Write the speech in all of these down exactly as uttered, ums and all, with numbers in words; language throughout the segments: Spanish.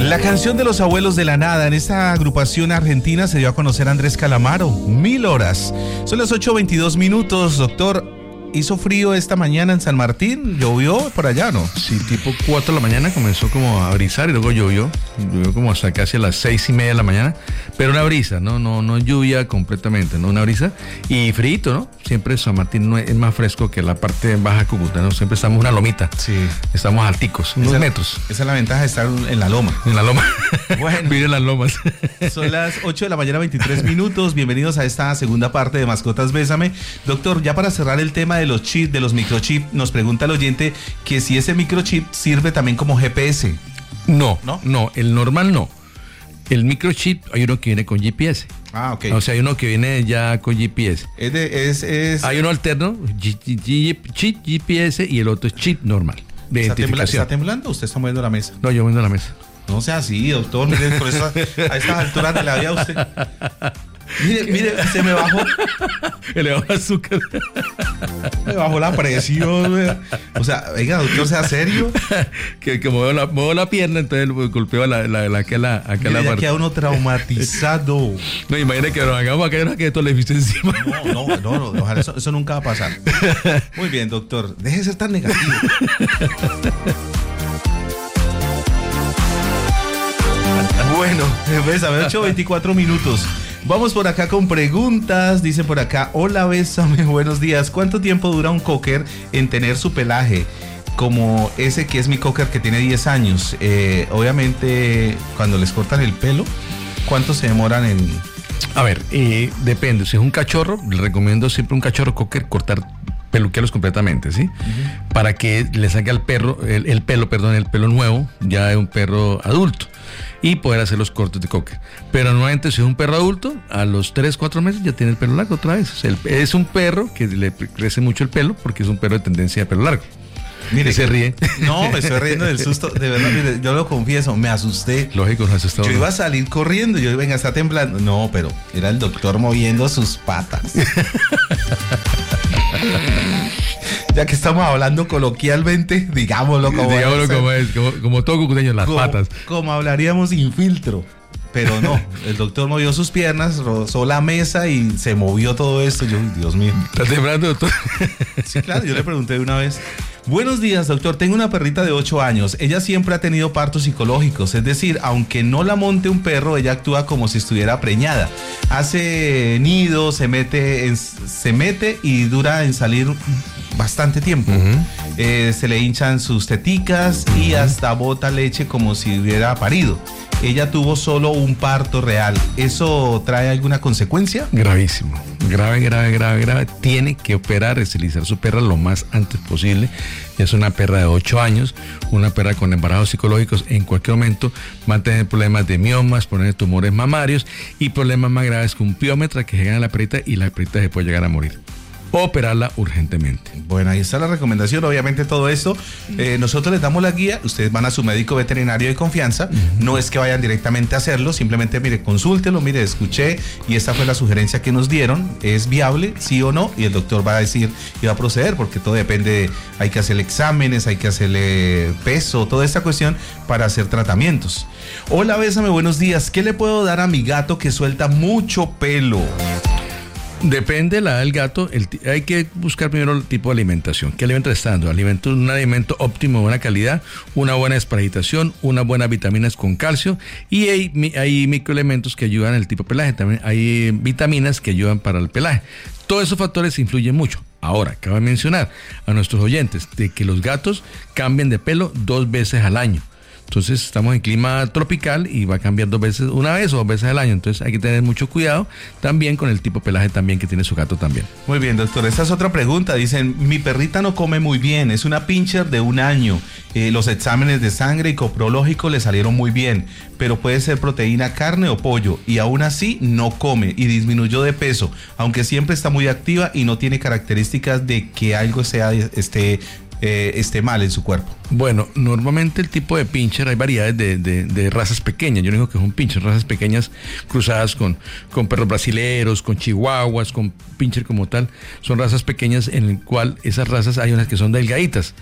La canción de los abuelos de la nada. En esta agrupación argentina se dio a conocer a Andrés Calamaro. Mil horas. Son las ocho veintidós minutos, doctor. ¿Hizo frío esta mañana en San Martín? ¿Llovió por allá, no? Sí, tipo cuatro de la mañana comenzó como a brisar y luego llovió. Llovió como hasta casi a las seis y media de la mañana. Pero una brisa, ¿no? No, no lluvia completamente, ¿no? Una brisa. Y frito, ¿no? Siempre San Martín no es, es más fresco que la parte baja de Cúcuta, ¿no? Siempre estamos en una lomita. Sí. Estamos alticos, unos esa, metros. Esa es la ventaja de estar en la loma. En la loma. Bueno. Vivir en las lomas. Son las ocho de la mañana, veintitrés minutos. Bienvenidos a esta segunda parte de Mascotas Bésame. Doctor, ya para cerrar el tema de los chips, de los microchip, nos pregunta el oyente que si ese microchip sirve también como G P S. No, no, no, el normal no. El microchip hay uno que viene con G P S. Ah, ok. O sea, hay uno que viene ya con G P S. Es de, es, es... Hay uno alterno, G, G, chip G P S, y el otro es chip normal de ¿Está identificación. ¿Está temblando o usted está moviendo la mesa? No, yo moviendo la mesa. No sea así, doctor. Mire, por eso a estas alturas de la vida usted... Mire, mire, se me bajó. Le bajó azúcar. Me bajó la presión. O sea, venga, doctor, sea serio. Que, que muevo la, muevo la pierna, entonces golpeo la, la, la, la, la, mire, la ya parte. queda uno traumatizado. No, imagínate que nos hagamos acá y nos quede todo el edificio encima. No, no, no, no ojalá eso, eso nunca va a pasar. Muy bien, doctor. Deje de ser tan negativo. Bueno, pues a ver, ocho veinticuatro minutos. Vamos por acá con preguntas. Dice por acá: hola, Bésame, buenos días. ¿Cuánto tiempo dura un cocker en tener su pelaje? Como ese que es mi cocker, que tiene diez años. Eh, obviamente, cuando les cortan el pelo, ¿cuánto se demoran en...? A ver, eh, depende. Si es un cachorro, le recomiendo siempre un cachorro cocker cortar, peluquearlos completamente, ¿sí? Uh-huh. Para que le salga el perro, el, el pelo, perdón, el pelo nuevo, ya de un perro adulto, y poder hacer los cortes de cocker. Pero nuevamente, si es un perro adulto, a los tres, cuatro meses ya tiene el pelo largo otra vez. O sea, el, es un perro que le crece mucho el pelo porque es un perro de tendencia de pelo largo. Mire, se ríe. No, me estoy riendo del susto. De verdad, mire, yo lo confieso, me asusté. Lógico, se asustó. Yo iba a salir corriendo. Yo, venga, está temblando. No, pero era el doctor moviendo sus patas. Ya que estamos hablando coloquialmente, digámoslo como Digámoslo como es, como, como todo cucuteño, las como, patas. Como hablaríamos sin filtro. Pero no, el doctor movió sus piernas, rozó la mesa y se movió todo esto. Yo, Dios mío. ¿Está temblando, doctor? Sí, claro, yo le pregunté de una vez. Buenos días, doctor. Tengo una perrita de ocho años. Ella siempre ha tenido partos psicológicos. Es decir, aunque no la monte un perro, ella actúa como si estuviera preñada. Hace nido, se mete, en, se mete y dura en salir bastante tiempo. Uh-huh. Eh, se le hinchan sus teticas y uh-huh. hasta bota leche como si hubiera parido. Ella tuvo solo un parto real. ¿Eso trae alguna consecuencia? Gravísimo. Grave, grave, grave, grave. Tiene que operar, esterilizar su perra lo más antes posible. Es una perra de ocho años, una perra con embarazos psicológicos. En cualquier momento va a tener problemas de miomas, poner tumores mamarios y problemas más graves que un piómetra que llegan a la perrita y la perrita se puede llegar a morir. O operarla urgentemente. Bueno, ahí está la recomendación. Obviamente todo esto, eh, nosotros les damos la guía. Ustedes van a su médico veterinario de confianza. Uh-huh. No es que vayan directamente a hacerlo, simplemente mire, consúltelo, mire, escuché y esta fue la sugerencia que nos dieron. ¿Es viable, sí o no? Y el doctor va a decir y va a proceder, porque todo depende de, hay que hacerle exámenes, hay que hacerle peso, toda esta cuestión para hacer tratamientos. Hola, Bésame, buenos días. ¿Qué le puedo dar a mi gato que suelta mucho pelo? Depende de la edad del gato. El, hay que buscar primero el tipo de alimentación. ¿Qué alimento está dando? Alimento, un alimento óptimo, de buena calidad, una buena desparasitación, unas buenas vitaminas con calcio, y hay, hay microelementos que ayudan al tipo de pelaje. También hay vitaminas que ayudan para el pelaje. Todos esos factores influyen mucho. Ahora, cabe mencionar a nuestros oyentes de que los gatos cambian de pelo dos veces al año. Entonces estamos en clima tropical y va a cambiar dos veces, una vez o dos veces al año. Entonces hay que tener mucho cuidado también con el tipo de pelaje también que tiene su gato también. Muy bien, doctor. Esta es otra pregunta. Dicen, mi perrita no come muy bien, es una pincher de un año. Eh, los exámenes de sangre y coprológico le salieron muy bien, pero puede ser proteína, carne o pollo, y aún así no come y disminuyó de peso, aunque siempre está muy activa y no tiene características de que algo sea esté Eh, esté mal en su cuerpo. Bueno, normalmente el tipo de pincher, hay variedades de, de, de razas pequeñas. Yo no digo que son pincher, razas pequeñas cruzadas con, con perros brasileros, con chihuahuas, con pincher como tal. Son razas pequeñas en el cual esas razas hay unas que son delgaditas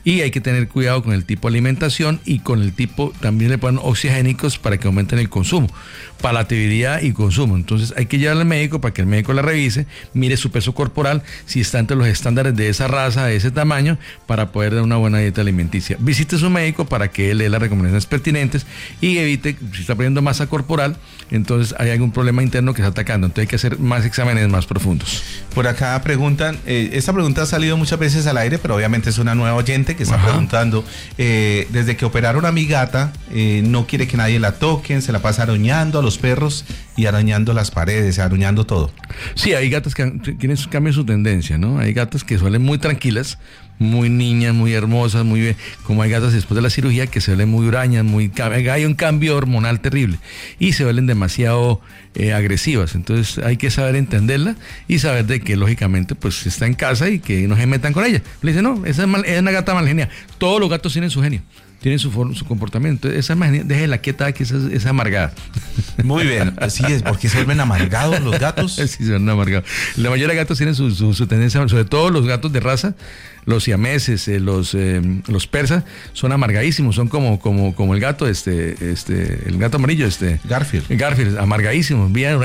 Y hay que tener cuidado con el tipo de alimentación y con el tipo, también le ponen oxigénicos para que aumenten el consumo, palatabilidad y consumo. Entonces hay que llevarla al médico para que el médico la revise, mire su peso corporal, si está entre los estándares de esa raza, de ese tamaño, para poder dar una buena dieta alimenticia. Visite a su médico para que él le dé las recomendaciones pertinentes y evite, si está perdiendo masa corporal, entonces hay algún problema interno que está atacando. Entonces hay que hacer más exámenes más profundos. Por acá preguntan, eh, esta pregunta ha salido muchas veces al aire, pero obviamente es una nueva oyente que está Ajá. preguntando, eh, desde que operaron a mi gata, eh, no quiere que nadie la toquen, se la pasa arañando a los perros y arañando las paredes, arañando todo. Sí, hay gatas que tienen, cambian su tendencia, ¿no? Hay gatas que suelen muy tranquilas, muy niñas, muy hermosas, muy bien, como hay gatas después de la cirugía que se vuelven muy hurañas, muy, hay un cambio hormonal terrible y se vuelven demasiado eh, agresivas. Entonces hay que saber entenderla y saber de que lógicamente pues está en casa y que no se metan con ella. Le dicen, no, esa es, mal, es una gata mal genia. Todos los gatos tienen su genio, tienen su, forma, su comportamiento. Entonces, esa mal, déjela quieta, que esa es amargada. Muy bien, así es, porque se vuelven amargados los gatos. Sí, se vuelven amargados. La mayoría de gatos tienen su, su, su tendencia, sobre todo los gatos de raza, los siameses, eh, los, eh, los persas, son amargadísimos, son como, como, como el gato, este, este, el gato amarillo, este. Garfield. Garfield, amargadísimos, bien,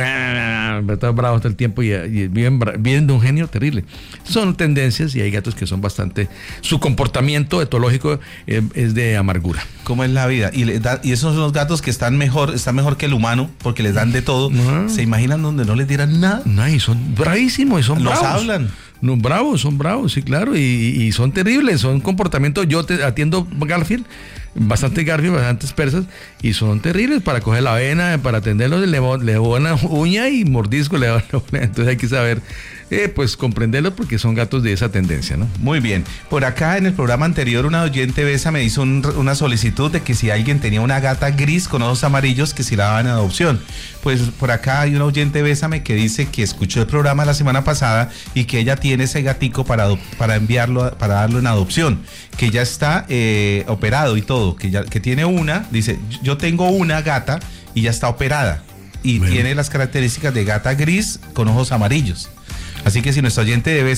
está bravo todo el tiempo y, y bien, bien de un genio terrible. Son tendencias y hay gatos que son bastante, su comportamiento etológico eh, es de amargura. ¿Cómo es la vida? Y, le da, y esos son los gatos que están mejor, están mejor que el humano, porque les dan de todo. Uh-huh. ¿Se imaginan donde no les dieran nada? No, y son bravísimos y son los bravos. hablan. No, bravos, son bravos, sí, claro, y, y son terribles, son comportamientos. Yo te atiendo Garfield, bastante Garfield, bastantes persas, y son terribles para coger la avena, para atenderlos, le le una uña y mordisco, le entonces hay que saber, eh, pues comprenderlos porque son gatos de esa tendencia, ¿no? Muy bien. Por acá en el programa anterior una oyente Besa me hizo un, una solicitud de que si alguien tenía una gata gris con ojos amarillos, que si la daban en adopción. Pues por acá hay una oyente Bésame que dice que escuchó el programa la semana pasada y que ella tiene ese gatico para, para enviarlo, para darlo en adopción, que ya está eh, operado y todo, que ya que tiene una, dice, yo tengo una gata y ya está operada y bueno. tiene las características de gata gris con ojos amarillos. Así que si nuestro oyente de Besa